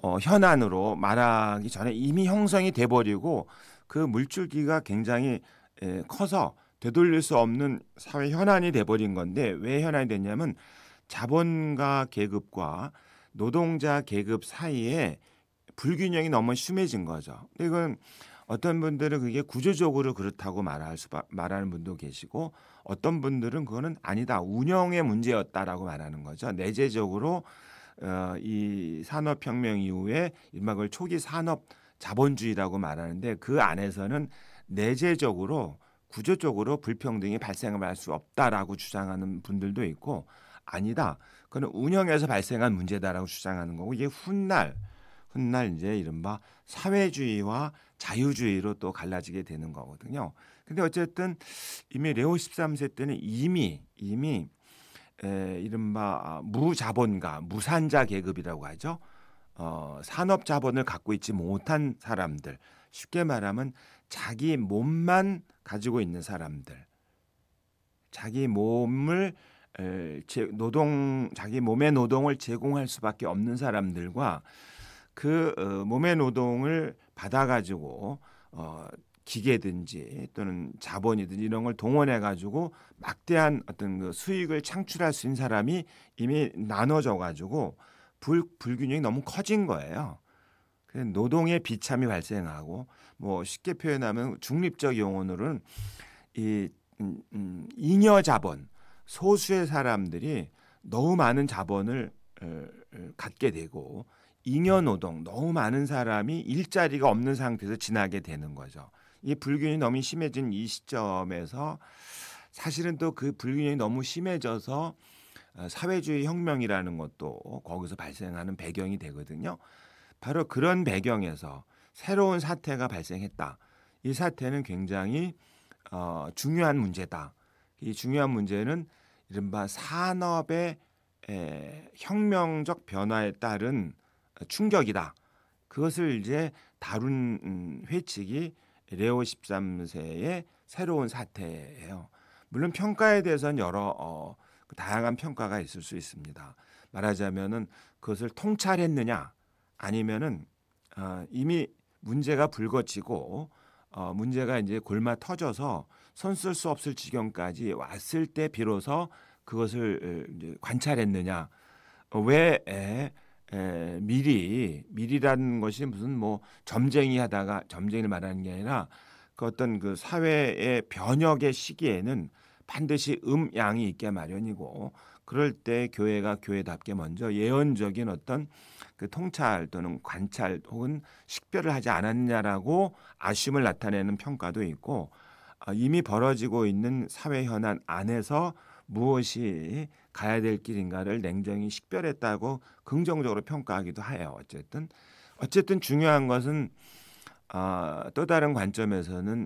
현안으로 말하기 전에 이미 형성이 돼 버리고 그 물줄기가 굉장히 커서 되돌릴 수 없는 사회 현안이 돼 버린 건데 왜 현안이 됐냐면 자본가 계급과 노동자 계급 사이에 불균형이 너무 심해진 거죠. 근데 이건 어떤 분들은 그게 구조적으로 그렇다고 말하는 분도 계시고 어떤 분들은 그거는 아니다. 운영의 문제였다라고 말하는 거죠. 내재적으로 이 산업혁명 이후에 이른바 그걸 초기 산업 자본주의라고 말하는데 그 안에서는 내재적으로 구조적으로 불평등이 발생을 할 수 없다라고 주장하는 분들도 있고 아니다. 그건 운영에서 발생한 문제다라고 주장하는 거고 이게 훗날 이제 이른바 사회주의와 자유주의로 또 갈라지게 되는 거거든요. 근데 어쨌든 이미 레오 13세 때는 이미 이른바 무자본가, 무산자 계급이라고 하죠. 산업 자본을 갖고 있지 못한 사람들, 쉽게 말하면 자기 몸만 가지고 있는 사람들, 자기 몸을 자기 몸의 노동을 제공할 수밖에 없는 사람들과 그 몸의 노동을 받아가지고 기계든지 또는 자본이든지 이런 걸 동원해 가지고 막대한 어떤 그 수익을 창출할 수 있는 사람이 이미 나눠져 가지고 불균형이 너무 커진 거예요. 그래서 노동의 비참이 발생하고 뭐 쉽게 표현하면 중립적 용어로는 이 잉여 자본 소수의 사람들이 너무 많은 자본을 갖게 되고 잉여 노동 너무 많은 사람이 일자리가 없는 상태에서 지나게 되는 거죠. 이 불균형이 너무 심해진 이 시점에서 사실은 또 그 불균형이 너무 심해져서 사회주의 혁명이라는 것도 거기서 발생하는 배경이 되거든요. 바로 그런 배경에서 새로운 사태가 발생했다. 이 사태는 굉장히 중요한 문제다. 이 중요한 문제는 이른바 산업의 혁명적 변화에 따른 충격이다. 그것을 이제 다룬 회칙이 레오 13세의 새로운 사태예요. 물론 평가에 대해서는 여러 다양한 평가가 있을 수 있습니다. 말하자면은 그것을 통찰했느냐 아니면은 이미 문제가 불거지고 문제가 이제 골마 터져서 손 쓸 수 없을 지경까지 왔을 때 비로소 그것을 이제 관찰했느냐. 왜 미리라는 것이 무슨 뭐 점쟁이를 말하는 게 아니라 그 어떤 그 사회의 변혁의 시기에는 반드시 양이 있게 마련이고 그럴 때 교회가 교회답게 먼저 예언적인 어떤 그 통찰 또는 관찰 혹은 식별을 하지 않았냐라고 아쉬움을 나타내는 평가도 있고 이미 벌어지고 있는 사회 현안 안에서 무엇이 가야 될 길인가를 냉정히 식별했다고 긍정적으로 평가하기도 해요. 어쨌든 중요한 것은 또 다른 관점에서는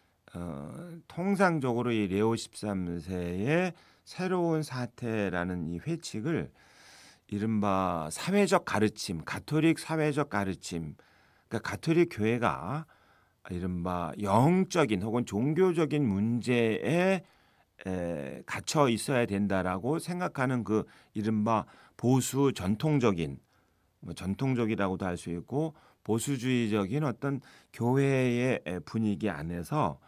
통상적으로 이 레오 13세의 새로운 사태라는 이 회칙을 이른바 사회적 가르침, 가톨릭 사회적 가르침, 그러니까 가톨릭 교회가 이른바 영적인 혹은 종교적인 문제에 갇혀 있어야 된다라고 생각하는 그 이른바 보수 전통적이라고도 할 수 있고 보수주의적인 어떤 교회의 분위기 안에서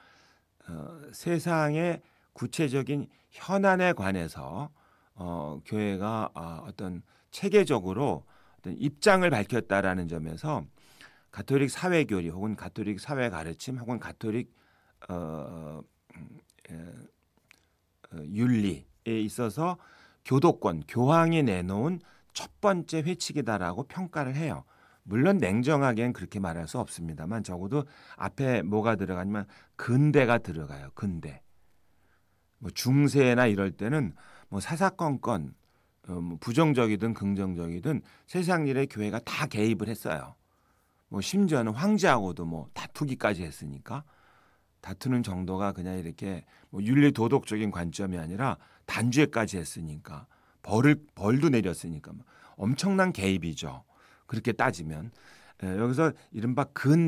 세상의 구체적인 현안에 관해서 교회가 어떤 체계적으로 어떤 입장을 밝혔다라는 점에서 가톨릭 사회교리 혹은 가톨릭 사회 가르침 혹은 가톨릭 윤리에 있어서 교도권, 교황이 내놓은 첫 번째 회칙이다라고 평가를 해요. 물론 냉정하게는 그렇게 말할 수 없습니다만 적어도 앞에 뭐가 들어가냐면 근대가 들어가요. 근대. 뭐 중세나 이럴 때는 뭐 사사건건 뭐 부정적이든 긍정적이든 세상 일에 교회가 다 개입을 했어요. 뭐 심지어는 황제하고도 뭐 다투기까지 했으니까 다투는 정도가 그냥 이렇게 뭐 윤리 도덕적인 관점이 아니라 단죄까지 했으니까 벌도 내렸으니까 뭐 엄청난 개입이죠. 그렇게 따지면 여기서 이른바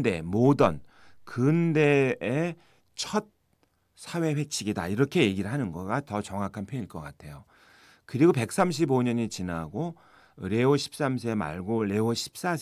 근대의 첫 사회 회칙이다 이렇게 얘기를 하는 거가 더 정확한 표현일 것 같아요. 그리고 135년이 지나고 레오 13세 말고 레오 14세